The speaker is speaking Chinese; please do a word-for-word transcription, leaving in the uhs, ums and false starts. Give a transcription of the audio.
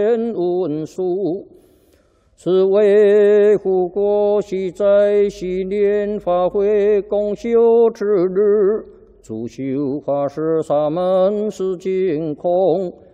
文书，是维护国玺在昔年法会公休之日，主修法师沙门是净空。